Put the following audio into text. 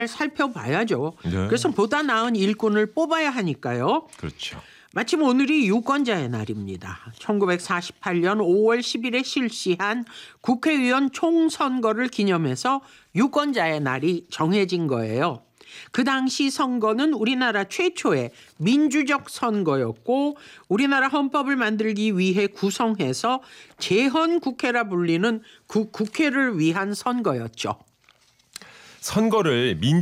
살펴봐야죠. 네. 그래서 보다 나은 일꾼을 뽑아야 하니까요. 그렇죠. 마침 오늘이 유권자의 날입니다. 1948년 5월 10일에 실시한 국회의원 총선거를 기념해서 유권자의 날이 정해진 거예요. 그 당시 선거는 우리나라 최초의 민주적 선거였고 우리나라 헌법을 만들기 위해 구성해서 재헌국회라 불리는 국회를 위한 선거였죠. 선거를